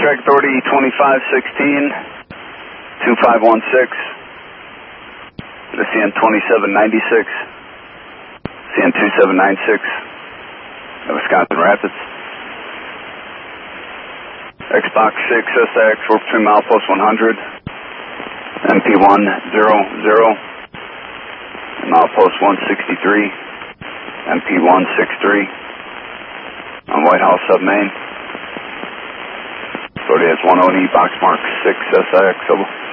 Track Authority 2516, 2516, the CN 2796, CN 2796, Wisconsin Rapids. Xbox 6SX, we're between milepost 100, MP 100, milepost 163, MP 163, on White House Sub Main. Authority has 10E, box mark 6SX, over.